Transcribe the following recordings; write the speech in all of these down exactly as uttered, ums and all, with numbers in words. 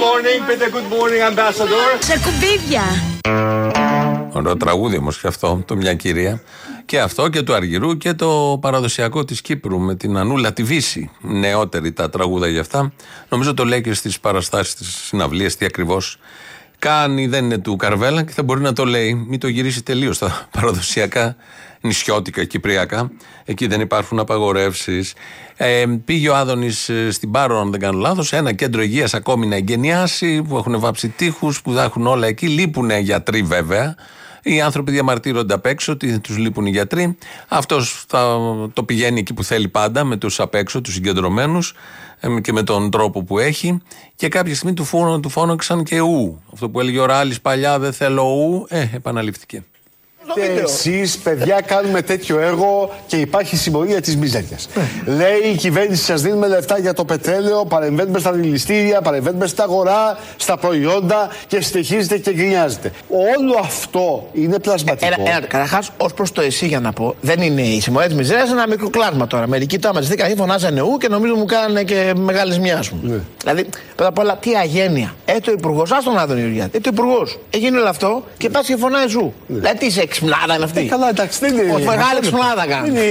morning, πείτε good morning, ambassador. Σε κουμπίδια. Ωραίο τραγούδι όμως και αυτό, το Μια Κυρία. Και αυτό και του Αργυρού και το παραδοσιακό της Κύπρου με την Ανούλα τη Βύση. Νεότερη τα τραγούδα για αυτά. Νομίζω το λέει και στις παραστάσεις της συναυλίας τι ακριβώς κάνει, δεν είναι του Καρβέλα και θα μπορεί να το λέει. Μην το γυρίσει τελείως στα παραδοσιακά νησιώτικα, κυπριακά. Εκεί δεν υπάρχουν απαγορεύσεις. Ε, πήγε ο Άδωνης στην Πάρο, αν δεν κάνω λάθος, ένα κέντρο υγείας ακόμη να εγκαινιάσει, που έχουν βάψει τείχους, που θα έχουν όλα εκεί. Λείπουν γιατροί βέβαια. Οι άνθρωποι διαμαρτύρονται απ' έξω ότι τους λείπουν οι γιατροί. Αυτός θα το πηγαίνει εκεί που θέλει πάντα, με τους απ' έξω, τους συγκεντρωμένους και με τον τρόπο που έχει. Και κάποια στιγμή του, φόνο, του φώναξαν και ου. Αυτό που έλεγε ο Ράλης παλιά, δεν θέλω ου, ε, επαναληφθήκε. Εσείς, παιδιά, κάνουμε τέτοιο έργο και υπάρχει συμμορία της μιζέριας. Λέει η κυβέρνηση, σας δίνουμε λεφτά για το πετρέλαιο, παρεμβαίνουμε στα δηληστήρια, παρεμβαίνουμε στα αγορά, στα προϊόντα και συνεχίζετε και γκρινιάζετε. Όλο αυτό είναι πλασματικό. Ένα, ένα, καταρχάς, ως προς το εσύ για να πω, δεν είναι η συμμορία της μιζέριας, είναι ένα μικρό κλάσμα τώρα. Μερικοί το άμα φωνάζανε ου και νομίζω μου κάνανε και μεγάλες μοιάς μου. Ναι. Δηλαδή, πρώτα απ' όλα, τι αγένεια. Ε, το υπουργός, ας τον Άδωνη Γεωργιάδη. Ε, το υπουργός. Έγινε όλο αυτό και πας και φωνάζει ζου. Ναι. Δηλαδή, τι είσαι εξυπνάδα είναι αυτή. Ε, καλά, εντάξει, δεν είναι. Όχι, μεγάλη εξυπνάδα κάνει.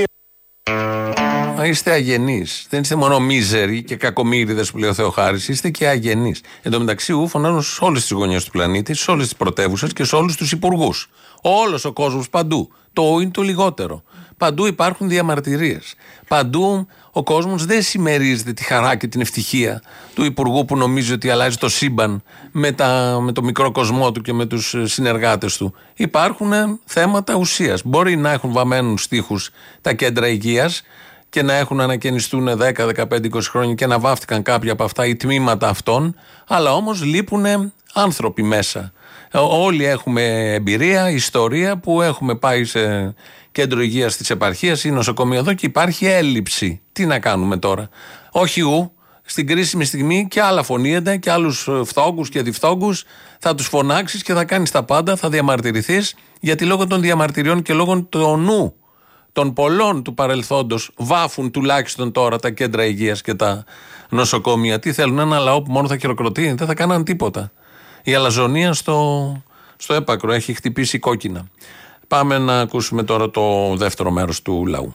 Μα είστε αγενείς. Δεν είστε μόνο μίζεροι και κακομοίριδες που λέει ο Θεοχάρης, είστε και αγενείς. Εν τω μεταξύ, ου φωνάζουν σε όλες τις γωνιές του πλανήτη, σε όλες τις πρωτεύουσες και σε όλους τους υπουργούς. Όλος ο κόσμος παντού. Το ου είναι το λιγότερο. Παντού υπάρχουν διαμαρτυρίες. Παντού ο κόσμος δεν συμμερίζεται τη χαρά και την ευτυχία του υπουργού που νομίζει ότι αλλάζει το σύμπαν με, τα, με το μικρό κοσμό του και με τους συνεργάτες του. Υπάρχουν θέματα ουσίας. Μπορεί να έχουν βαμμένους στίχους τα κέντρα υγείας και να έχουν ανακαινιστούν δέκα, δεκαπέντε, είκοσι χρόνια και να βάφτηκαν κάποια από αυτά ή τμήματα αυτών, αλλά όμως λείπουν άνθρωποι μέσα. Όλοι έχουμε εμπειρία, ιστορία που έχουμε πάει σε κέντρο υγείας της επαρχίας ή νοσοκομείο εδώ και υπάρχει έλλειψη. Τι να κάνουμε τώρα? Όχι ου, στην κρίσιμη στιγμή και άλλα φωνήενται και άλλους φθόγκους και διφθόγκους θα τους φωνάξεις και θα κάνεις τα πάντα, θα διαμαρτυρηθείς, γιατί λόγω των διαμαρτυριών και λόγω του νου των πολλών του παρελθόντος βάφουν τουλάχιστον τώρα τα κέντρα υγείας και τα νοσοκομεία. Τι θέλουν, ένα λαό που μόνο θα χειροκροτεί? Δεν θα κάναν τίποτα. Η αλαζονία στο, στο έπακρο έχει χτυπήσει κόκκινα. Πάμε να ακούσουμε τώρα το δεύτερο μέρος του λαού.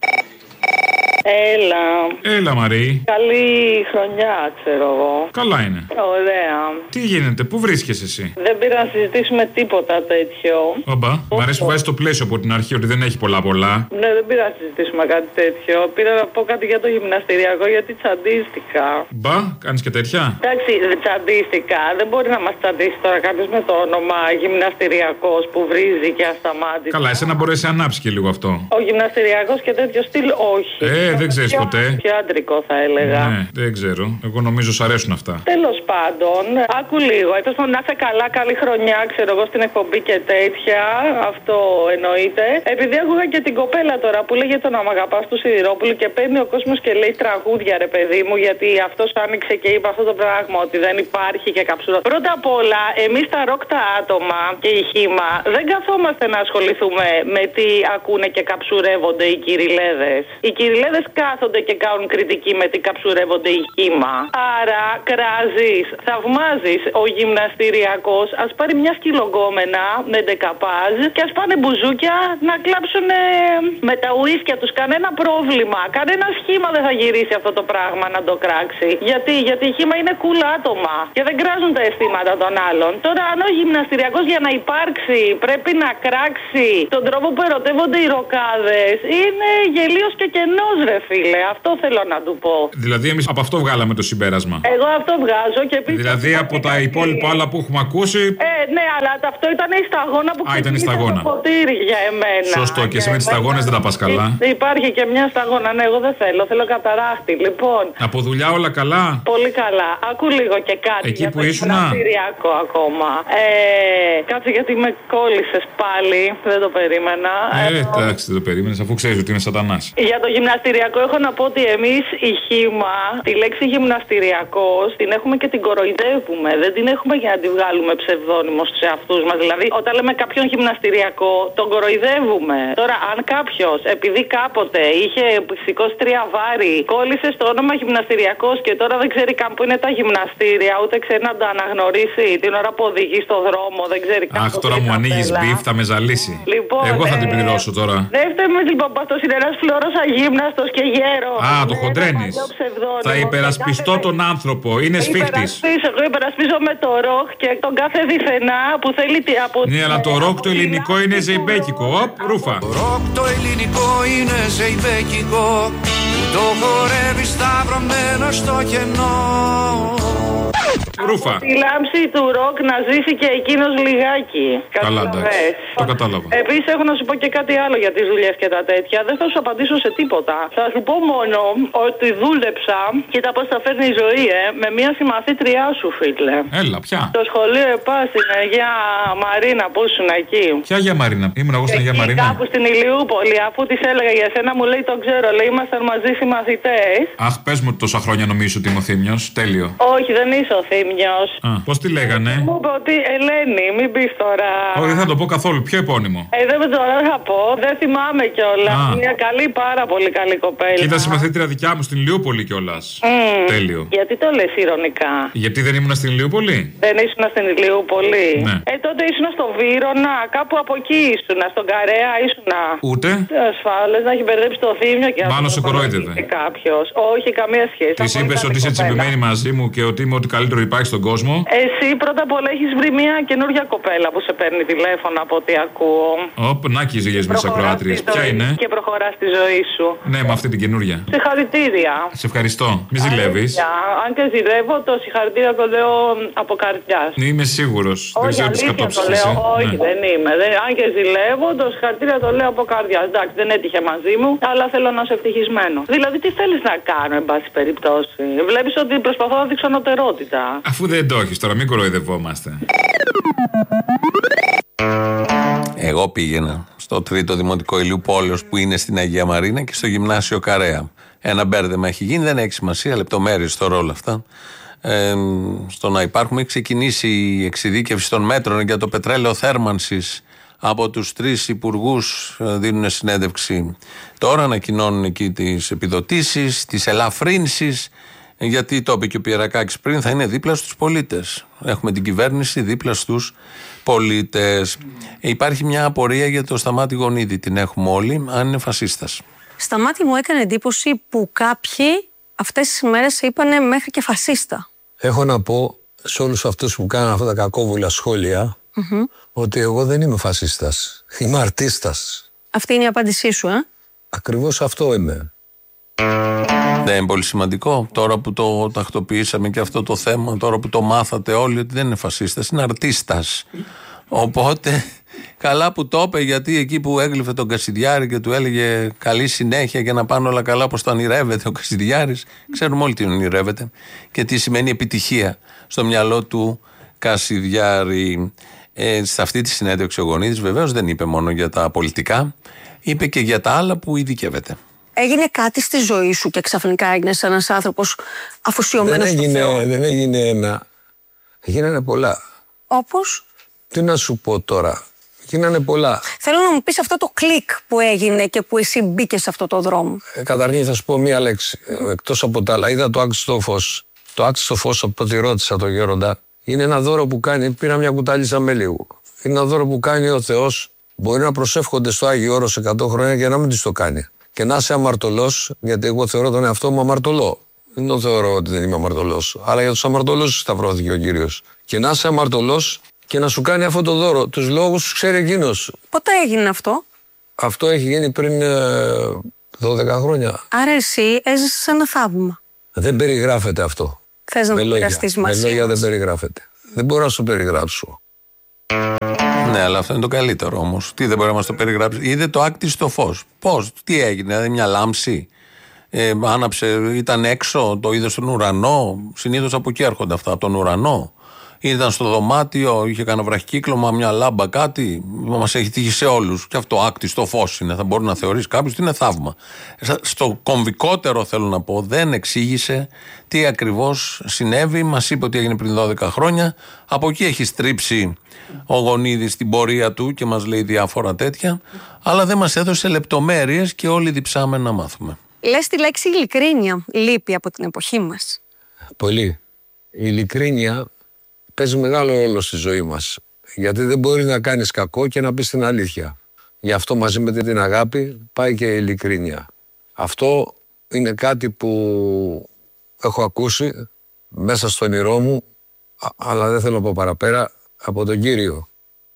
Έλα. Έλα, Μαρή. Καλή χρονιά, ξέρω εγώ. Καλά είναι. Ωραία. Τι γίνεται, πού βρίσκεσαι εσύ? Δεν πήρα να συζητήσουμε τίποτα τέτοιο. Ομπα. Μ' αρέσει που βάζει το πλαίσιο από την αρχή ότι δεν έχει πολλά πολλά. Ναι, δεν πήρα να συζητήσουμε κάτι τέτοιο. Πήρα να πω κάτι για το γυμναστηριακό γιατί τσαντίστηκα. Μπα, κάνεις και τέτοια. Εντάξει, τσαντίστηκα. Δεν μπορεί να μας τσαντίσει τώρα κάποιο με το όνομα γυμναστηριακός που βρίζει και ασταμάτητα. Καλά, εσένα μπορέσει να ανάψει και λίγο αυτό. Ο γυμναστηριακός και τέτοιο στυλ, όχι. Ε, δεν ξέρεις ποτέ. Πιο άντρικο θα έλεγα. Ναι, δεν ξέρω. Εγώ νομίζω σ' αρέσουν αυτά. Τέλος πάντων, άκου λίγο. Εκτός από να είσαι καλά, καλή χρονιά, ξέρω εγώ, στην εκπομπή και τέτοια. Αυτό εννοείται. Επειδή άκουγα και την κοπέλα τώρα που λέγε τον Αμαγαπάς του Σιδηρόπουλου και παίρνει ο κόσμος και λέει τραγούδια, ρε παιδί μου, γιατί αυτός άνοιξε και είπε αυτό το πράγμα, ότι δεν υπάρχει και καψούρα. Πρώτα απ' όλα, εμείς τα ροκ τα άτομα και η χήμα δεν καθόμαστε να ασχοληθούμε με τι ακούνε και καψουρεύονται οι κυριλέδες. Οι κυριλέδες κάθονται και κάνουν κριτική με τι καψουρεύονται οι χήμα. Άρα κράζεις, θαυμάζεις. Ο γυμναστηριακός ας πάρει μια σκυλογκόμενα με ντεκαπάζ και ας πάνε μπουζούκια να κλάψουν με τα ουίσκια τους. Κανένα πρόβλημα. Κανένα σχήμα δεν θα γυρίσει αυτό το πράγμα να το κράξει. Γιατί, γιατί η χήμα είναι cool άτομα και δεν κράζουν τα αισθήματα των άλλων. Τώρα, αν ο γυμναστηριακός για να υπάρξει πρέπει να κράξει τον τρόπο που ερωτεύονται οι ροκάδες, είναι γελίος και κενός, ρε φίλε. Αυτό θέλω να του πω. Δηλαδή, εμείς από αυτό βγάλαμε το συμπέρασμα. Εγώ αυτό βγάζω και επίσης. Δηλαδή, από τα υπόλοιπα άλλα που έχουμε ακούσει. Ε, ναι, αλλά αυτό ήταν η σταγόνα που ξεκίνησε το ποτήρι για εμένα. Σωστό, και εσύ με τις σταγόνες δεν τα πας καλά. Υπάρχει και μια σταγόνα, ναι, εγώ δεν θέλω. Θέλω καταράχτη, λοιπόν. Από δουλειά όλα καλά. Πολύ καλά. Άκου λίγο και κάτι. Εκεί που ήσουν. ακόμα. Ε, κάτσε γιατί με κόλλησες πάλι. Δεν το περίμενα. Ε, εντάξει, δεν το περίμενες αφού ξέρεις ότι είναι σατανάς. Για το γυμναστηριακό έχω να πω ότι εμείς η χήμα, τη λέξη γυμναστηριακός, την έχουμε και την κοροϊδεύουμε. Δεν την έχουμε για να τη βγάλουμε ψευδόν επώνυμο στους εαυτούς μας. Δηλαδή, όταν λέμε κάποιον γυμναστηριακό, τον κοροϊδεύουμε. Τώρα, αν κάποιος, επειδή κάποτε είχε σηκώσει τρία βάρη, κόλλησε στο όνομα γυμναστηριακός και τώρα δεν ξέρει καν που είναι τα γυμναστήρια, ούτε ξέρει να τα αναγνωρίσει την ώρα που οδηγεί στο δρόμο, δεν ξέρει καν. Αχ, τώρα μου ανοίγει μπιφ, θα με ζαλίσει. Λοιπόν, εγώ θα ε, την πληρώσω τώρα. Δεν φταίμε λοιπόν που αυτός είναι ένας φλόρος αγύμναστος και γέρο. Α, το χοντρένεις. Θα υπερασπιστώ τον άνθρωπο, είναι σφίχτης. Εγώ υπερασπίζομαι το ροκ και τον κάθε διθενά που θέλει από. Ναι, αλλά το ροκ το ελληνικό είναι ζεϊμπέκικο. Οπ, ρούφα. Το ροκ το ελληνικό είναι ζεϊμπέκικο. Το χορεύει σταυρωμένο στο κενό. Ρούφα. Τη λάμψη του ροκ να ζήσει και εκείνος λιγάκι. Καλά, εντάξει. Το κατάλαβα. Επίσης, έχω να σου πω και κάτι άλλο για τις δουλειές και τα τέτοια. Δεν θα σου απαντήσω σε τίποτα. Θα σου πω μόνο ότι δούλεψα. Κοίτα πώς θα φέρνει η ζωή, ε, με μια συμμαθήτριά σου, φίλε. Έλα, ποια. Στο σχολείο ΕΠΑ στην Αγία Μαρίνα που ήσουν εκεί. Ποια Αγία Μαρίνα. Ήμουν εγώ στην Αγία Μαρίνα. Κάπου στην Ηλιούπολη, αφού της έλεγα για σένα, μου λέει το ξέρω. Λέει ήμασταν μαζί συμμαθητές. Αχ, πες μου τόσα χρόνια νομίζω ότι είμαι ο Θήμιος. Τέλειο. Όχι, δεν είσαι ο Θήμιος. Α, πώς τη λέγανε. Μου είπε ότι Ελένη, μην πεις τώρα. Όχι, δεν θα το πω καθόλου. Ποιο επώνυμο. Ε, δεν τώρα θα πω, δεν θυμάμαι κιόλα. Μια καλή, πάρα πολύ καλή κοπέλα. Κοίτα, συμμαθήτρια δικιά μου στην Ηλιούπολη κιόλα. Mm. Τέλειο. Γιατί το λες ηρωνικά. Γιατί δεν ήμουν στην Ηλιούπολη. Δεν ήσουν στην Ηλιούπολη. Ναι. Ε, τότε ήσουν στο Βύρωνα, κάπου από εκεί ήσουν. Στον Καρέα ήσουν. Ούτε. Ασφάλες να έχει μπερδέψει το Θήμιο και αυτό. Μάλλον σε κορόιδευε. Κάποιος. Όχι, καμία σχέση. Τη είπε ότι είσαι τσιμπημένη μαζί μου και ότι είμαι ό,τι καλύτερο υπάρχει στον κόσμο. Εσύ πρώτα απ' όλα έχεις βρει μια καινούργια κοπέλα που σε παίρνει τηλέφωνο από ό,τι ακούω. Οπ, να και οι ζυγές με τις ακροάτριες. Ποια είναι. Και προχωράς τη ζωή σου. Ναι, με αυτή την καινούρια. Συγχαρητήρια. Σε ευχαριστώ. Μη ζηλεύεις. Αν και ζηλεύω, το συγχαρητήρια το λέω από καρδιάς. Είμαι σίγουρος. Δεν ξέρω τι κατόψεις. Όχι, ναι. δεν είμαι. Δεν... Αν και ζηλεύω, το συγχαρητήρια το λέω από καρδιάς. Εντάξει, δεν έτυχε μαζί μου, αλλά θέλω να είσαι ευτυχισμένο. Δηλαδή, τι θέλεις να κάνω, εν πάση περιπτώσει. Βλέπεις ότι προσπαθώ να δείξω ανωτερότητα. Αφού δεν το έχεις τώρα, μην κοροϊδευόμαστε. Εγώ πήγαινα στο τρίτο δημοτικό Ηλιούπολεως που είναι στην Αγία Μαρίνα και στο γυμνάσιο Καρέα. Ένα μπέρδεμα έχει γίνει, δεν έχει σημασία, λεπτομέρειες τώρα όλα αυτά. Ε, στο να υπάρχουν, έχει ξεκινήσει η εξειδίκευση των μέτρων για το πετρέλαιο θέρμανσης. Από τους τρεις υπουργούς δίνουν συνέντευξη. Τώρα ανακοινώνουν εκεί τις επιδοτήσεις, τις ελαφρύνσεις. Γιατί το είπε και ο Πιερακάκης πριν, θα είναι δίπλα στους πολίτες. Έχουμε την κυβέρνηση δίπλα στους πολίτες. Ε, υπάρχει μια απορία για το Σταμάτη Γονίδη, την έχουμε όλοι, αν είναι φασίστας. Σταμάτη, μου έκανε εντύπωση που κάποιοι αυτές τις ημέρες είπανε μέχρι και φασίστα. Έχω να πω σε όλους αυτούς που κάνουν αυτά τα κακόβουλα σχόλια mm-hmm. ότι εγώ δεν είμαι φασίστας, είμαι αρτίστας. Αυτή είναι η απάντησή σου, ε? Ακριβώς αυτό είμαι. Δεν είναι πολύ σημαντικό τώρα που το τακτοποιήσαμε και αυτό το θέμα, τώρα που το μάθατε όλοι ότι δεν είναι φασίστας, είναι αρτίστας. Οπότε καλά που το είπε, γιατί εκεί που έγλυφε τον Κασιδιάρη και του έλεγε καλή συνέχεια και να πάνε όλα καλά όπως το ονειρεύεται ο Κασιδιάρης, ξέρουμε όλοι τι ονειρεύεται και τι σημαίνει επιτυχία στο μυαλό του Κασιδιάρη. Ε, σε αυτή τη συνέντευξη ο Γονίδης βεβαίως δεν είπε μόνο για τα πολιτικά, είπε και για τα άλλα που ειδικεύεται. Έγινε κάτι στη ζωή σου και ξαφνικά έγινες ένας άνθρωπος αφοσιωμένος στο Θεό? Δεν έγινε ένα. Έγινανε πολλά. Όπως? Τι να σου πω τώρα. Γίνανε πολλά. Θέλω να μου πεις αυτό το κλικ που έγινε και που εσύ μπήκες σε αυτό το δρόμο. Ε, καταρχήν θα σου πω μία λέξη. Εκτός από τα άλλα, είδα το άξιστο φως. Το άξιστο φως, από το ότι ρώτησα τον Γέροντα, είναι ένα δώρο που κάνει. Πήρα μια κουτάλισσα με λίγο. Είναι ένα δώρο που κάνει ο Θεός. Μπορεί να προσεύχονται στο Άγιο Όρος εκατό χρόνια και να μην της το κάνει. Και να είσαι αμαρτωλός, γιατί εγώ θεωρώ τον εαυτό μου αμαρτωλό. Δεν το θεωρώ ότι δεν είμαι αμαρτωλός. Αλλά για τους αμαρτωλούς σταυρώθηκε ο Κύριος. Και να είσαι αμαρτωλός και να σου κάνει αυτό το δώρο. Τους λόγους τους ξέρει εκείνος. Πότε έγινε αυτό? Αυτό έχει γίνει πριν ε, δώδεκα χρόνια. Άρα εσύ έζησες ένα θαύμα. Δεν περιγράφεται αυτό. Θες να το μοιραστείς μαζί? Με λόγια δεν περιγράφεται. Δεν μπορώ να σου περιγράψω. Ναι, αλλά αυτό είναι το καλύτερο όμως. Τι δεν μπορεί να μας το περιγράψει. Είδε το άκτιστο φως. Πώς, τι έγινε, δηλαδή μια λάμψη. Ε, άναψε, ήταν έξω, το είδε στον ουρανό. Συνήθως από εκεί έρχονται αυτά, από τον ουρανό. Ήταν στο δωμάτιο, είχε κανένα βραχικύκλωμα, μια λάμπα, κάτι. Μας έχει τύχει σε όλους. Και αυτό άκτιστο φως είναι. Θα μπορεί να θεωρήσει κάποιος ότι είναι θαύμα. Στο κομβικότερο θέλω να πω, δεν εξήγησε τι ακριβώς συνέβη. Μας είπε ότι έγινε πριν δώδεκα χρόνια. Από εκεί έχει στρίψει ο Γονίδης την πορεία του και μας λέει διάφορα τέτοια. Αλλά δεν μας έδωσε λεπτομέρειες και όλοι διψάμε να μάθουμε. Λες τη λέξη ειλικρίνεια λείπει από την εποχή μας. Πολύ. Η ειλικρίνεια παίζει μεγάλο ρόλο στη ζωή μας. Γιατί δεν μπορεί να κάνεις κακό και να πεις την αλήθεια. Γι' αυτό μαζί με την αγάπη πάει και η ειλικρίνεια. Αυτό είναι κάτι που έχω ακούσει μέσα στο όνειρό μου, αλλά δεν θέλω να πω παραπέρα, από τον Κύριο.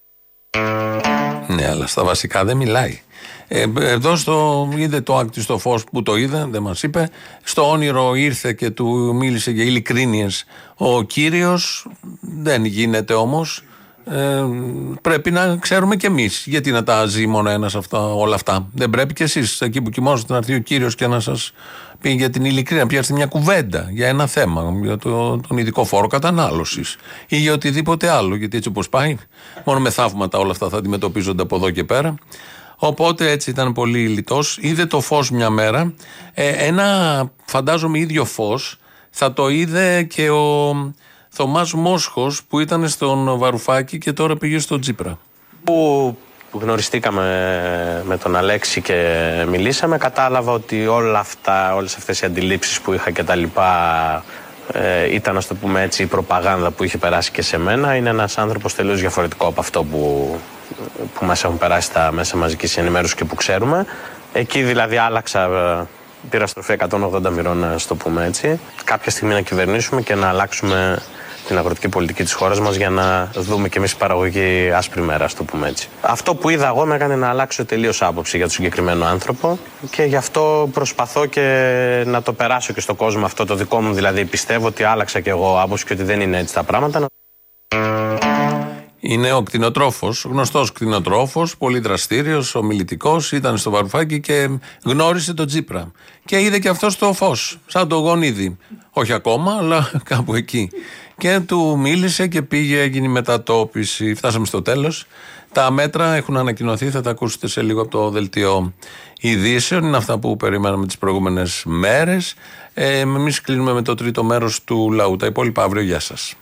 Ναι, αλλά στα βασικά δεν μιλάει. Ε, εδώ στο, είδε το άκτιστο φως που το είδε, δεν μας είπε. Στο όνειρο ήρθε και του μίλησε για ειλικρίνειες ο Κύριος. Δεν γίνεται όμως. Ε, πρέπει να ξέρουμε κι εμείς. Γιατί να τα ζει μόνο ένας αυτά, όλα αυτά. Δεν πρέπει κι εσείς εκεί που κοιμόσαστε να έρθει ο Κύριος και να σας πει για την ειλικρίνεια, πιάσετε μια κουβέντα για ένα θέμα, για το, τον ειδικό φόρο κατανάλωσης ή για οτιδήποτε άλλο. Γιατί έτσι όπως πάει, μόνο με θαύματα όλα αυτά θα αντιμετωπίζονται από εδώ και πέρα. Οπότε έτσι ήταν πολύ λιτός. Είδε το φως μια μέρα. Ε, ένα φαντάζομαι ίδιο φως θα το είδε και ο Θωμάς Μόσχος που ήταν στον Βαρουφάκη και τώρα πήγε στον Τσίπρα. Που γνωριστήκαμε με τον Αλέξη και μιλήσαμε, κατάλαβα ότι όλα αυτά, όλες αυτές οι αντιλήψεις που είχα και τα λοιπά ε, ήταν, ας το πούμε έτσι, η προπαγάνδα που είχε περάσει και σε μένα. Είναι ένας άνθρωπος τελείως διαφορετικό από αυτό που, που μας έχουν περάσει στα μέσα μαζικής ενημέρωσης και που ξέρουμε. Εκεί δηλαδή άλλαξα, πήρα στροφή εκατόν ογδόντα μοιρών, να το πούμε έτσι. Κάποια στιγμή να κυβερνήσουμε και να αλλάξουμε την αγροτική πολιτική της χώρας μας για να δούμε και εμείς παραγωγή άσπρη μέρα, ας το πούμε έτσι. Αυτό που είδα εγώ με έκανε να αλλάξω τελείως άποψη για τον συγκεκριμένο άνθρωπο και γι' αυτό προσπαθώ και να το περάσω και στον κόσμο αυτό το δικό μου, δηλαδή πιστεύω ότι άλλαξα και εγώ άποψη και ότι δεν είναι έτσι τα πράγματα. Είναι ο κτηνοτρόφος, γνωστός κτηνοτρόφος, πολύ δραστήριος, ομιλητικός, ήταν στο Βαρουφάκι και γνώρισε τον Τσίπρα. Και είδε και αυτό το φως, σαν το Γονίδι. Όχι ακόμα, αλλά κάπου εκεί. Και του μίλησε και πήγε, έγινε η μετατόπιση. Φτάσαμε στο τέλος. Τα μέτρα έχουν ανακοινωθεί, θα τα ακούσετε σε λίγο από το δελτίο ειδήσεων. Είναι αυτά που περιμέναμε τις προηγούμενες μέρες. Ε, εμείς κλείνουμε με το τρίτο μέρος του λαού. Τα υπόλοιπα αύριο. Γεια σας.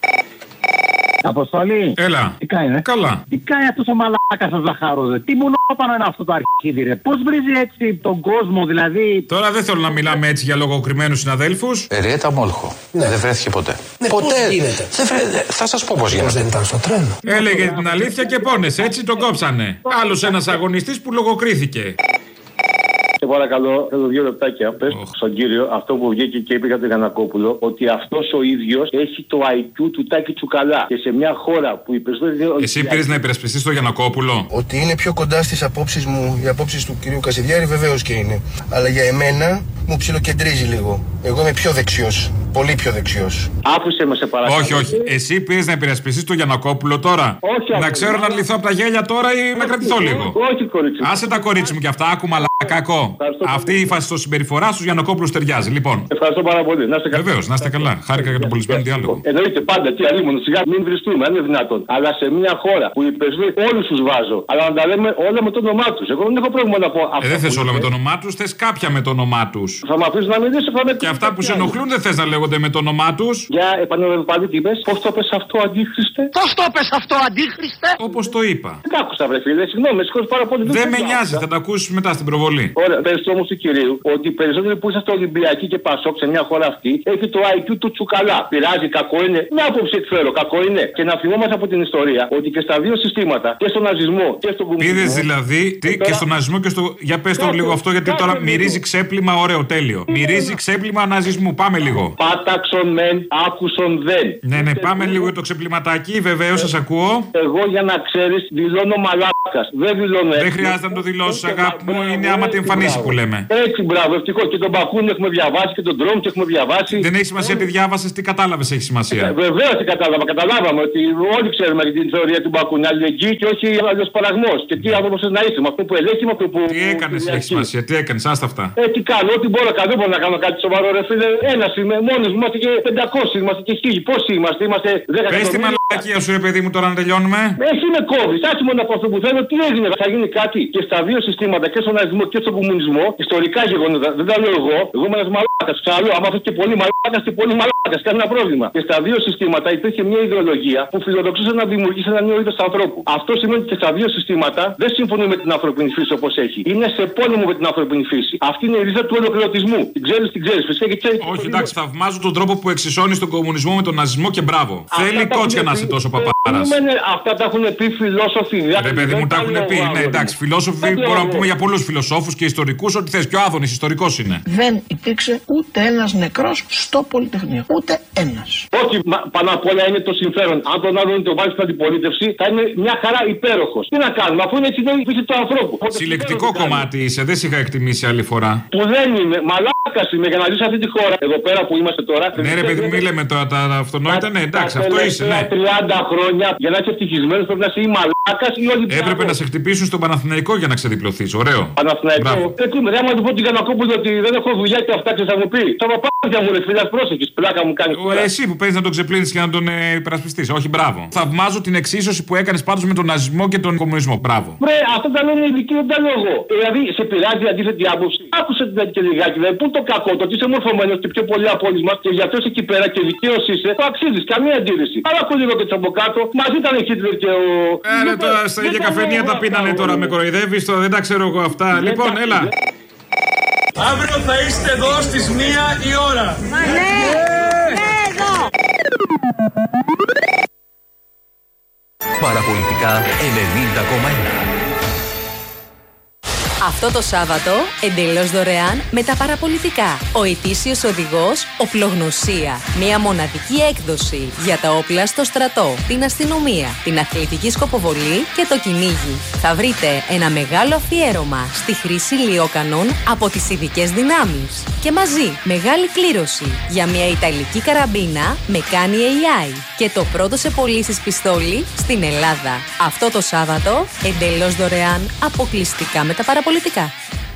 Αποστολή. Έλα. Τι κάνει, ρε? Καλά. Τι κάνει αυτός ο μαλάκας ο Ζαχαρός? Τι μονόπανο είναι αυτό το αρχίδι, ρε? Πώς βρίζει έτσι τον κόσμο, δηλαδή? Τώρα δεν θέλω να μιλάμε έτσι για λογοκριμένους συναδέλφους. Ριέτα Μόλχο. Ναι. Δεν βρέθηκε ποτέ. Ναι, ποτέ. Δεν βρέ... Θα σας πω πώς γίνεται. Δεν ήταν στο τρένο. Έλεγε την αλήθεια και πόνεσε, έτσι τον κόψανε. Άλλος ένας αγωνιστής που λογοκρίθηκε. Σε παρακαλώ, θέλω δύο λεπτάκια. Πες oh. στον κύριο αυτό που βγήκε και είπε για τον Γιαννακόπουλο, ότι αυτός ο ίδιος έχει το άι κιου του Τάκη Τσουκαλά. Και σε μια χώρα που οι περισσότεροι. Εσύ πήρες να υπερασπιστείς τον Γιαννακόπουλο? Ότι είναι πιο κοντά στις απόψεις μου, οι απόψεις του κυρίου Κασιδιάρη, βεβαίως και είναι. Αλλά για εμένα μου ψιλοκεντρίζει λίγο. Εγώ είμαι πιο δεξιός. Πολύ πιο δεξιός. Άφησε με, σε παρακαλώ. Όχι, όχι. Εσύ πήρες να υπερασπιστείς τον Γιαννακόπουλο τώρα? Όχι, να ξέρω να λυθώ από τα γέλια τώρα ή να κρατηθώ λίγο? Όχι, κορίτσι. Άσε τα κορίτσι μου κι αυτά, άκου μαλακάκο. Αυτή η φασιστοσυμπεριφορά στους Γιαννακόπουλους ταιριάζει. Λοιπόν. Ευχαριστώ πάρα πολύ. Να είστε καλά. Βεβαίως, να είστε καλά. Χάρηκα για τον πολιτισμένο διάλογο. Εννοείται πάντα, τι αλλήμον, σιγά μην βριστούμε, αν είναι δυνατόν. Αλλά σε μια χώρα που οι περισσότεροι όλους τους βάζω, αλλά να τα λέμε όλα με το όνομά τους. Εγώ δεν έχω πρόβλημα να πω αυτό. Ε, δεν θες όλα με το όνομά τους, θες κάποια με το όνομά τους. Θα με αφήσει να μιλήσω, θα με. Και αυτά που σε ενοχλούν δεν θες να λέγονται με το όνομά τους. Για επανέλαβε πάλι τι είπες? Πώς το πες αυτό, αντίχριστε? Πώς το πες αυτό, αντίχριστε? Όπως το είπα. Δεν άκουσα, βρε φίλε, συγγνώμη, με συγχωρείς πάρα πολύ. Δεν με νοιάζει, θα τα ακούσεις μετά στην προβολή. Ωραία, πες όμως του κυρίου ότι οι περισσότεροι που είσαστε Ολυμπιακοί και Πασόκ σε μια χώρα αυτή έχει το άι κιου του Τσουκαλά. Πειράζει, κακό είναι. Μια άποψη εκφέρω, κακό είναι. Και να θυμόμαστε από την ιστορία ότι και στα δύο συστήματα, και στον ναζισμό και στον κομμουνισμό. Πήρες δηλαδή τι, τώρα... και στον ναζισμό και στο. Για πες το λίγο αυτό, γιατί τώρα μυρίζει ξέπλυμα, ωραίο, τέλειο. Μυρίζει ξέπλυμα ναζισμού, πάμε λίγο. Πάταξον μεν, άκουσον δεν. Ναι, ναι, πάμε λίγο για το ξεπλυματάκι, βεβαίως, σας ακούω. Εγώ για να ξέρεις, δηλώνω μαλάκας. Δεν δηλώνω έτσι. Δεν χρειάζεται να το δηλώσεις, αγάπη μου, είναι άμα τη εμφανίσει που λέμε. Έτσι, μπράβο, ευτυχώς. Και τον Μπακούνι έχουμε διαβάσει και τον Τρόμ και έχουμε διαβάσει. Δεν έχει σημασία τι διάβασες, τι κατάλαβες έχει σημασία. Ε, Βεβαίως τι κατάλαβα. Καταλάβαμε ότι όλοι ξέρουμε για την θεωρία του Μπακούνι. Αλληλεγγύη και όχι αλληλοσπαραγμός. Και τι άνθρωπος να είσαι, με αυτό που ελέγχει, με αυτό που. Τι έκανες, έχει σημασία, τι έκανες, άστα αυτά. Ε, τι κάνω, ό,τι μπορώ, καλό μπορώ να κάνω κάτι σοβαρό, ρε φίλε. Ένα είμαι, μόνο μόνοι μου, είμαστε και πεντακόσιοι, είμαστε και χίλιοι. Πόσοι είμαστε, είμαστε δέκα εκατομμύρια. Πες τη μαλακία σου, ρε παιδί μου, τώρα να τελειώνουμε. Εσύ με κόβεις, άσχη μόνο από αυτό που θέλω, τι έγινε, θα γίνει κάτι και στα δύο συστήματα, και στον ναζισμό και στον κομμουνισμό, ιστορικά γεγονότα, δεν τα λέω εγώ, εγώ είμαι ένας μαλάκας, ξαναλέω, άμα θες και πολύ μαλάκας και πολύ μαλάκας, κανένα πρόβλημα. Και στα δύο συστήματα υπήρχε μια ιδεολογία που φιλοδοξούσε να δημιουργήσει ένα νέο είδος ανθρώπου. Αυτό σημαίνει ότι και στα δύο συστήματα δεν συμφωνούν με την ανθρώπινη φύση όπως έχει. Είναι σε πόλεμο με την ανθρώπινη φύση. Αυτή είναι η ρίζα του ολοκληρωτισμού. Την ξέρεις, την ξέρεις, φυσικά και ξέρεις. Όχι, εντάξει, θαυμάζω τον τρόπο που εξισώνει τον κομμουνισμό με τον ναζισμό και μπράβο. Αυτά θέλει κότσια να είσαι τόσο παπάρας. Αυτά τα έχουν πει φιλόσοφοι. Ρε παιδί μου, τα έχουν πει. Ναι, εντάξει, φιλόσοφοι μπορούμε να πούμε για πολλούς φιλοσόφους και ιστορικούς ό,τι θες. Πιο Άδωνης ιστορικός είναι. Δεν υπήρξε ούτε ένας νεκρός στο Πολυτεχνείο. Ούτε ένας. Όχι, πάνω απ' όλα είναι το συμφέρον. Αν τον Άδωνη το βάλει στην αντιπολίτευση, θα είναι μια χαρά υπέροχος. Τι να κάνουμε, αφού είναι έτσι η φύση του ανθρώπου. Συλλεκτικό κομμάτι είσαι, δεν σε είχα εκτιμήσει άλλη φορά. Που δεν είμαι, μαλάκας είμαι για να ζήσω αυτή τη χώρα. Εδώ πέρα που είμαστε τώρα. Ναι, ρε παιδί μου, μη λέμε τώρα τα αυτονόητα, ναι, εντάξει, αυτό είσαι, ναι. τριάντα χρόνια για να είσαι ευτυχισμένος πρέπει να είσαι ή μαλάκας ή όλοι. Έπρεπε να σε χτυπήσουν στον Παναθηναϊκό για να ξεδιπλωθείς, ωραίο. Παναθηναϊκό. Έτσι με άμα του πω την Κανακόπουλο ότι δεν έχω δουλειά και αυτά και θα μου πει. Τα παπάρια μου ρε φίλα, πρόσεχε, πλάκα μου κάνει. Εσύ που παίρνει να τον ξεπλύνεις και να τον ε, υπερασπιστείς. Όχι, μπράβο. Θαυμάζω την εξίσωση που έκανες πάντως με τον ναζισμό και τον κομμουνισμό. Μπράβο. Βρε, αυτό τα λένε οι ειδικοί, δεν τα λέω εγώ. Δηλαδή, σε πειράζει η αντίθετη άποψη. Άκουσε την και λιγάκι, δηλαδή, πού το κακό, το ότι είσαι μορφωμένος και πιο πολύ από όλους μας και γι' αυτό είσαι εκεί πέρα και δικαίως είσαι, το αξίζεις, καμία αντίρρηση. Αλλά ακούω λίγο και από κάτω, μαζί ήταν η Χίτλερ και ο. Ε, τώρα στα ίδια καφενεία τα πίνανε τώρα, με κοροϊδεύεις, τώρα δεν τα ξέρω εγώ αυτά. Λοιπόν, έλα. Αύριο θα είστε εδώ στις μία η ώρα. Ναι, ναι, εδώ. Παραπολιτικά ενενήντα κόμμα ένα. Αυτό το Σάββατο, εντελώς δωρεάν με τα παραπολιτικά. Ο ετήσιος οδηγός Οπλογνωσία. Μια μοναδική έκδοση για τα όπλα στο στρατό, την αστυνομία, την αθλητική σκοποβολή και το κυνήγι. Θα βρείτε ένα μεγάλο αφιέρωμα στη χρήση λιόκανων από τις ειδικές δυνάμεις. Και μαζί μεγάλη κλήρωση για μια ιταλική καραμπίνα με κάνει έι άι και το πρώτο σε πωλήσεις πιστόλι στην Ελλάδα. Αυτό το Σάββατο, εντελώς δωρεάν, αποκλειστικά με τα παραπολιτικά.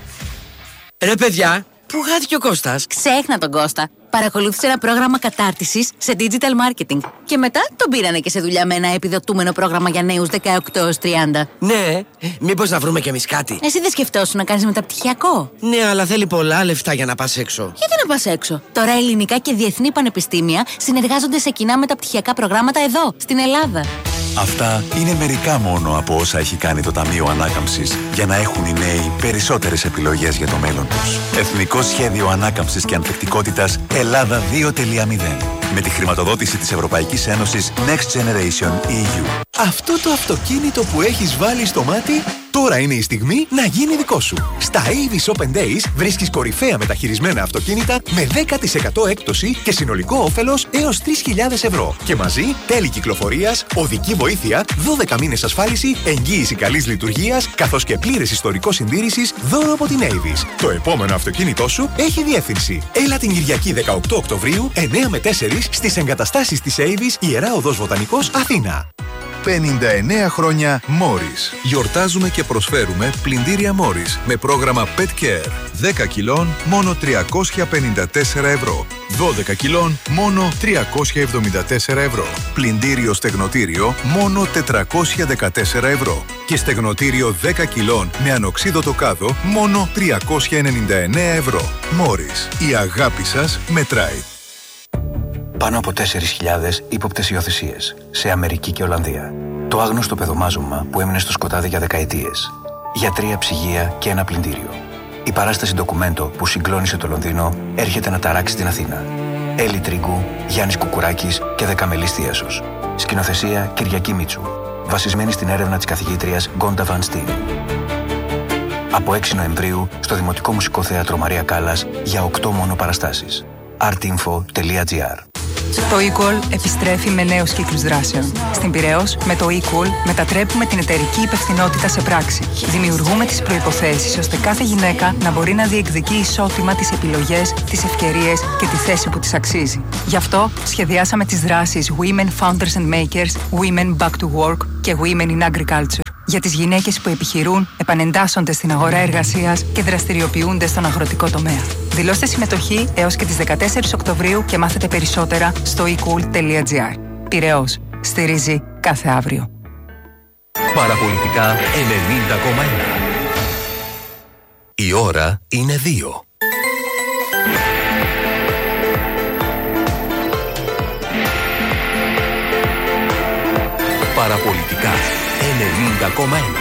Ρε παιδιά, πού χάθηκε ο Κώστας? Ξέχνα τον Κώστα. Παρακολούθησε ένα πρόγραμμα κατάρτισης σε digital marketing. Και μετά τον πήρανε και σε δουλειά με ένα επιδοτούμενο πρόγραμμα για νέους δεκαοκτώ έως τριάντα. Ναι, μήπως να βρούμε κι εμείς κάτι? Εσύ δεν σκεφτόσουν να κάνεις μεταπτυχιακό? Ναι, αλλά θέλει πολλά λεφτά για να πας έξω. Γιατί να πας έξω? Τώρα ελληνικά και διεθνή πανεπιστήμια συνεργάζονται σε κοινά μεταπτυχιακά προγράμματα εδώ, στην Ελλάδα. Αυτά είναι μερικά μόνο από όσα έχει κάνει το Ταμείο Ανάκαμψης για να έχουν οι νέοι περισσότερες επιλογές για το μέλλον τους. Εθνικό Σχέδιο Ανάκαμψης και Ανθεκτικότητας Ελλάδα δύο κόμμα μηδέν. Με τη χρηματοδότηση της Ευρωπαϊκής Ένωσης Next Generation ι γιου. Αυτό το αυτοκίνητο που έχεις βάλει στο μάτι, τώρα είναι η στιγμή να γίνει δικό σου. Στα Avis Open Days βρίσκεις κορυφαία μεταχειρισμένα αυτοκίνητα με δέκα τοις εκατό έκπτωση και συνολικό όφελος έως τρεις χιλιάδες ευρώ. Και μαζί τέλη κυκλοφορίας, οδική βοήθεια, δώδεκα μήνες ασφάλιση, εγγύηση καλής λειτουργίας, καθώς και πλήρες ιστορικό συντήρησης δώρο από την Avis. Το επόμενο αυτοκίνητό σου έχει διεύθυνση. Έλα την Κυριακή δεκαοκτώ Οκτωβρίου, εννιά με τέσσερα στις εγκαταστάσεις της Avis, Ιερά Οδός Βοτανικός, Αθήνα. πενήντα εννέα χρόνια Morris. Γιορτάζουμε και προσφέρουμε πλυντήρια Morris με πρόγραμμα Pet Care. δέκα κιλών μόνο τριακόσια πενήντα τέσσερα ευρώ. δώδεκα κιλών μόνο τριακόσια εβδομήντα τέσσερα ευρώ. Πλυντήριο στεγνοτήριο μόνο τετρακόσια δεκατέσσερα ευρώ. Και στεγνοτήριο δέκα κιλών με ανοξίδωτο κάδο μόνο τριακόσια ενενήντα εννέα ευρώ. Morris. Η αγάπη σας μετράει. Πάνω από τέσσερις χιλιάδες ύποπτες υιοθεσίες σε Αμερική και Ολλανδία. Το άγνωστο παιδομάζωμα που έμεινε στο σκοτάδι για δεκαετίες. Γιατρία, ψυγεία και ένα πλυντήριο. Η παράσταση ντοκουμέντο που συγκλώνησε το Λονδίνο έρχεται να ταράξει την Αθήνα. Έλλη Τρίγκου, Γιάννης Κουκουράκης και Δεκαμελής Θίασος. Σκηνοθεσία Κυριακή Μίτσου. Βασισμένη στην έρευνα της καθηγήτριας Γκόντα Βαν Στίν. Από έξι Νοεμβρίου στο Δημοτικό Μουσικό Θέατρο Μαρία Κάλλας για οκτώ μόνο παραστάσεις. artinfo τελεία gr. Το eCall επιστρέφει με νέους κύκλους δράσεων. Στην Πειραιώς, με το eCall μετατρέπουμε την εταιρική υπευθυνότητα σε πράξη. Δημιουργούμε τις προϋποθέσεις ώστε κάθε γυναίκα να μπορεί να διεκδικεί ισότιμα τις επιλογές, τις ευκαιρίες και τη θέση που της αξίζει. Γι' αυτό σχεδιάσαμε τις δράσεις Women Founders and Makers, Women Back to Work και Women in Agriculture. Για τις γυναίκες που επιχειρούν, επανεντάσσονται στην αγορά εργασίας και δραστηριοποιούνται στον αγροτικό τομέα. Δηλώστε συμμετοχή έως και τις δεκατέσσερις Οκτωβρίου και μάθετε περισσότερα στο e cool τελεία gr. Πειραιώς. Στηρίζει κάθε αύριο. Παραπολιτικά ενενήντα κόμμα ένα. Η ώρα είναι δύο. Παραπολιτικά ενενήντα κόμμα ένα.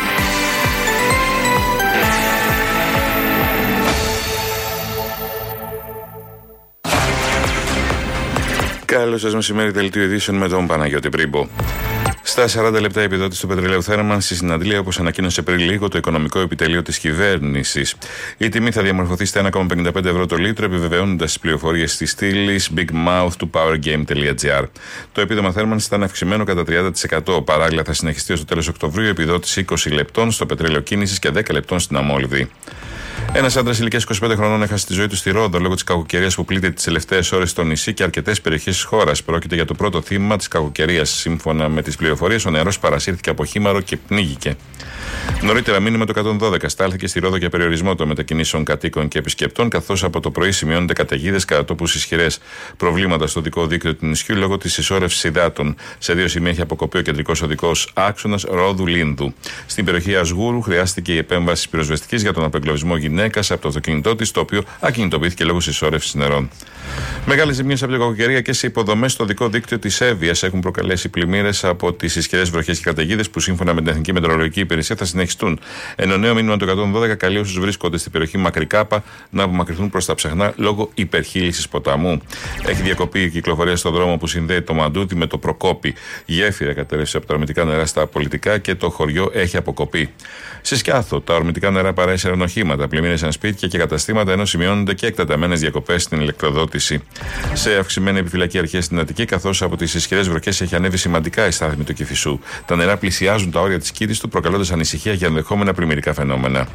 Καλό σας μεσημέρι, δελτίο ειδήσεων με τον Παναγιώτη Πρίμπο. Στα σαράντα λεπτά η επιδότηση του πετρελαίου θέρμανσης στην Αντλία, όπως ανακοίνωσε πριν λίγο το Οικονομικό Επιτελείο της Κυβέρνησης. Η τιμή θα διαμορφωθεί στα ένα κόμμα πενήντα πέντε ευρώ το λίτρο, επιβεβαιώνοντας τις πληροφορίες της στήλης bigmouth του powergame τελεία gr. Το επίδομα θέρμανσης θα είναι αυξημένο κατά τριάντα τοις εκατό. Παράλληλα, θα συνεχιστεί στο τέλος Οκτωβρίου η επιδότηση είκοσι λεπτών στο πετρέλαιο κίνησης και δέκα λεπτών στην αμόλυβδη. Ένας άντρας ηλικίας είκοσι πέντε χρονών έχασε τη ζωή του στη Ρόδο λόγω της κακοκαιρίας που πλήττει τις τελευταίες ώρες στο νησί και αρκετές περιοχές της χώρας. Πρόκειται για το πρώτο θύμα της κακοκαιρίας. Σύμφωνα με τις πληροφορίες, ο νεαρός παρασύρθηκε από χήμαρο και πνίγηκε. Νωρίτερα, μήνυμα του εκατόν δώδεκα στάλθηκε στη Ρόδο για περιορισμό των μετακινήσεων κατοίκων και επισκεπτών, καθώς από το πρωί σημειώνονται καταιγίδες κατά τόπους ισχυρές προβλήματα στο οδικό δίκτυο του νησιού λόγω της συσσόρευσης υδάτων. Σε δύο σημεία έχει αποκοπεί ο κεντρικός οδικός άξονας Ρόδου-Λίνδου. Στην περιοχή Ασγούρου χρειάστηκε η επέμβαση πυροσβεστικής για τον απεγκλωβισμό γυναίκας από το αυτοκίνητό της, το οποίο ακινητοποιήθηκε λόγω συσσόρευσης νερών. Μεγάλες ζημιές από την κακοκαιρία και σε υποδομές στο οδικό δίκτυο της Εύβοιας έχουν προκαλέσει πλημμύρες από τις ισχυρές βροχές και καταιγίδες που σύμφωνα με την Εθνική Μετεωρολογική Υπηρεσία θα συνεχιστούν. Ενώ νέο μήνυμα του εκατόν δώδεκα καλεί όσους βρίσκονται στην περιοχή Μακρικάπα να απομακρυνθούν προς τα ψαχνά λόγω υπερχείλησης ποταμού. Έχει διακοπεί η κυκλοφορία στον δρόμο που συνδέει το Μαντούτι με το Προκόπη. Γέφυρα κατέρευσε από τα ορμητικά νερά στα πολιτικά και το χωριό έχει αποκοπεί. Σε Σκιάθο, τα ορμητικά νερά παρέσυραν οχήματα, πλημμύρισαν σπίτια και καταστήματα, ενώ σημειώνονται και εκτεταμένες διακοπές στην ηλεκτροδότηση. Σε αυξημένη επιφυλακή αρχές στην Αττική, καθώς από τις ισχυρές βροχές έχει ανέβει σημαντικά η στάθμη του Κηφισού. Τα νερά πλησιάζουν τα όρια της Κύρης του, προκαλώντας ανησυχία για ενδεχόμενα πλημμυρικά φαινόμενα.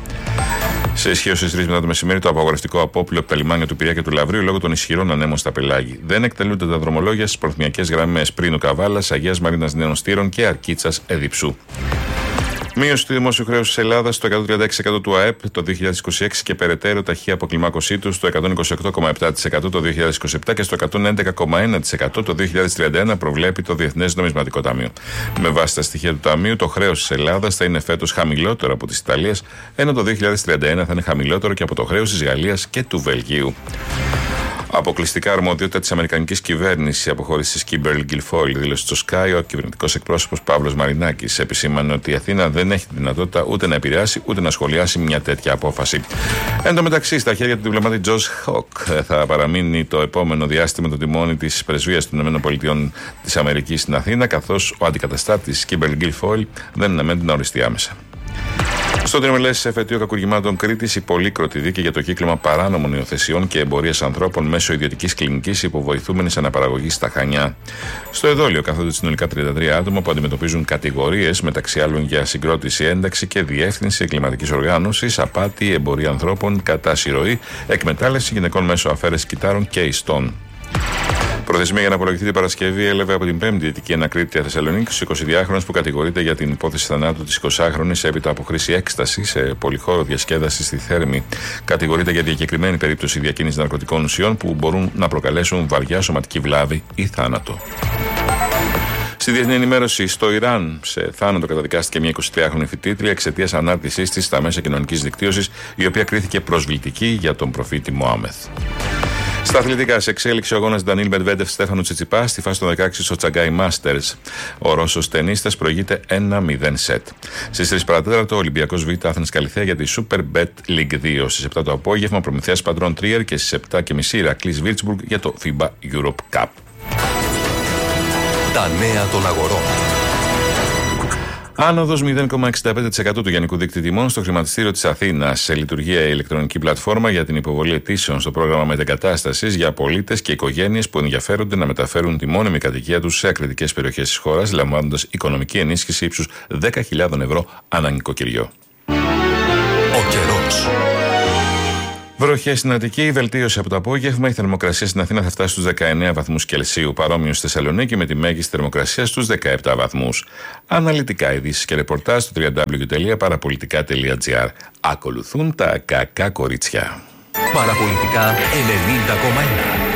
Σε ισχύω στις τρεις μετά το μεσημέρι, το απαγορευτικό απόπλαιο από τα λιμάνια του Πειραιά και του Λαβρίου λόγω των ισχυρών ανέμων στα πελάγη. Δεν εκτελούνται τα δρομολόγια στις προθυμιακές γραμμές Πρίνου Καβάλας, Αγίας Μαρίνας Νέων Στήρων και Αρκίτσας Εδιψού. Μείωση του δημόσιου χρέους της Ελλάδας στο εκατόν τριάντα έξι τοις εκατό του ΑΕΠ το δύο χιλιάδες είκοσι έξι και περαιτέρω ταχεία αποκλιμάκωσή του στο εκατόν είκοσι οκτώ κόμμα επτά τοις εκατό το δύο χιλιάδες είκοσι επτά και στο εκατόν έντεκα κόμμα ένα τοις εκατό το δύο χιλιάδες τριάντα ένα, προβλέπει το Διεθνές Νομισματικό Ταμείο. Με βάση τα στοιχεία του Ταμείου, το χρέος της Ελλάδας θα είναι φέτος χαμηλότερο από της Ιταλίας, ενώ το δύο χιλιάδες τριάντα ένα θα είναι χαμηλότερο και από το χρέος της Γαλλίας και του Βελγίου. Αποκλειστικά αρμοδιότητα της Αμερικανικής κυβέρνησης η αποχώρηση της Κίμπερλι Γκιλφόιλ, δήλωσε στο Sky ο κυβερνητικός εκπρόσωπος Παύλος Μαρινάκης. Επισήμανε ότι η Αθήνα δεν έχει τη δυνατότητα ούτε να επηρεάσει ούτε να σχολιάσει μια τέτοια απόφαση. Εν τω μεταξύ, στα χέρια του διπλωμάτη Τζορτζ Χοκ θα παραμείνει το επόμενο διάστημα το τιμόνι της πρεσβείας των ΗΠΑ της Αμερικής στην Αθήνα, καθώς ο αντικαταστάτης Κίμπερλι Γκιλφόιλ δεν αναμένεται να οριστεί άμεσα. Στο τριμελές εφετείο κακουργημάτων Κρήτης, η πολύκροτη δίκη για το κύκλωμα παράνομων υιοθεσιών και εμπορίας ανθρώπων μέσω ιδιωτικής κλινικής υποβοηθούμενης αναπαραγωγής στα Χανιά. Στο εδόλιο κάθονται συνολικά τριάντα τρία άτομα που αντιμετωπίζουν κατηγορίες μεταξύ άλλων για συγκρότηση, ένταξη και διεύθυνση εγκληματικής οργάνωσης, απάτη, εμπορία ανθρώπων, κατά συρροή, εκμετάλλευση γυναικών μέσω αφαίρεσης κυτάρων και ιστών. Προθεσμία για να απολογηθεί την Παρασκευή έλαβε από την πέμπτη Ειδική Ανακρίτρια Θεσσαλονίκη στους εικοσιδυάχρονους που κατηγορείται για την υπόθεση θανάτου της εικοσάχρονης έπειτα από χρήση έκσταση σε πολυχώρο διασκέδαση στη Θέρμη. Κατηγορείται για διακεκριμένη περίπτωση διακίνησης ναρκωτικών ουσιών που μπορούν να προκαλέσουν βαριά σωματική βλάβη ή θάνατο. Στη διεθνή ενημέρωση, στο Ιράν, σε θάνατο καταδικάστηκε μια εικοσιτριάχρονη φοιτήτρια εξαιτίας ανάρτησής της στα μέσα κοινωνικής δικτύωσης, η οποία κρίθηκε προσβλητική για τον προφήτη Μωάμεθ. Στα αθλητικά, σε εξέλιξη ο αγώνας Ντανίλ Μετβέντεφ Στέφανου Τσιτσιπά στη φάση των δεκαέξι στο Τσαγκάι Μάστερς. Ο Ρώσος τενίστας προηγείται ένα μηδέν σετ. Στις τρεις παρατέταρτο, ο Ολυμπιακός Β' Άθενας Καλιθέα για τη Super Bet League δύο. Στις επτά το απόγευμα, Προμηθέας Παντρών Τρίερ και στις επτά και μισή Ηρακλής Βίρτσμπουργκ για το φίμπα Europe Cup. Τα νέα των αγορών. Άνοδος μηδέν κόμμα εξήντα πέντε τοις εκατό του γενικού δίκτυου τιμών στο χρηματιστήριο της Αθήνας. Σε λειτουργία η ηλεκτρονική πλατφόρμα για την υποβολή αιτήσεων στο πρόγραμμα μετεγκατάστασης για πολίτες και οικογένειες που ενδιαφέρονται να μεταφέρουν τη μόνιμη κατοικία τους σε ακριτικές περιοχές της χώρας, λαμβάνοντας οικονομική ενίσχυση ύψους δέκα χιλιάδες ευρώ ανά νοικοκυριό. Ο καιρός. Βροχές στην Αττική, η βελτίωση από το απόγευμα. Η θερμοκρασία στην Αθήνα θα φτάσει στους δεκαεννέα βαθμούς Κελσίου, παρόμοιο στη Θεσσαλονίκη με τη μέγιστη θερμοκρασία στους δεκαεπτά βαθμούς. Αναλυτικά ειδήσεις και ρεπορτάζ στο double-u double-u double-u τελεία παραπολιτικά τελεία τζι άρ. Ακολουθούν τα κακά κορίτσια. Παραπολιτικά ενενήντα κόμμα ένα.